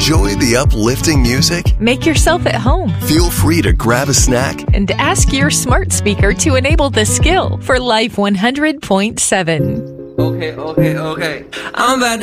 Enjoy the uplifting music? Make yourself at home. Feel free to grab a snack And ask your smart speaker to enable the skill for Life 100.7. Okay. I'm about to